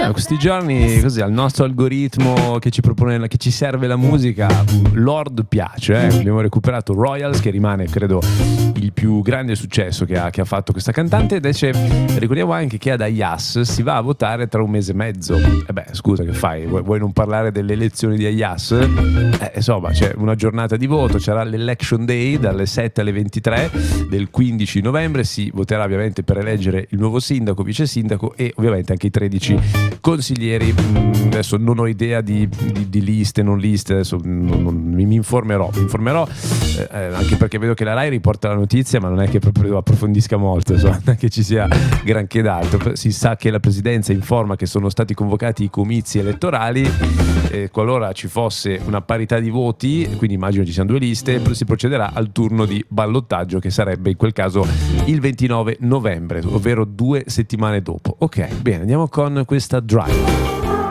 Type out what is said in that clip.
questi giorni così al nostro algoritmo che ci propone, che ci serve la musica, Lord piace. Abbiamo recuperato Royals, che rimane credo il più grande successo che ha fatto questa cantante. Invece ricordiamo anche che ad Ayas si va a votare tra un mese e mezzo. Scusa, che fai? Vuoi non parlare delle elezioni di Ayas? Insomma, c'è una giornata di voto, c'era l'election day dalle 7 alle 23 del 15 novembre. Si voterà ovviamente per eleggere il nuovo sindaco, vice sindaco e ovviamente anche i 13 consiglieri. Adesso non ho idea di liste, non liste, adesso mi informerò, anche perché vedo che la Rai riporta la notizia, ma non è che proprio approfondisca molto, non è che ci sia granché d'altro. Si sa che la presidenza informa che sono stati convocati i comizi elettorali, qualora ci fosse una parità di voti, quindi immagino ci siano due liste, si procederà al turno di ballottaggio, che sarebbe in quel caso il 29 novembre, ovvero 2 settimane dopo. Ok, bene, andiamo con questa Drive.